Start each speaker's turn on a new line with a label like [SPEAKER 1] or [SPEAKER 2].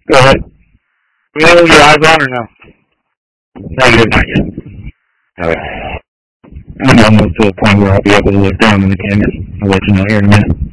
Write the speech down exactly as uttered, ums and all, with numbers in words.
[SPEAKER 1] Go ahead.
[SPEAKER 2] Will, your eyes on or no?
[SPEAKER 1] Negative, not yet.
[SPEAKER 2] Okay.
[SPEAKER 1] I'm almost to a point where I'll be able to look down in the canyon. I'll let you know here in a minute.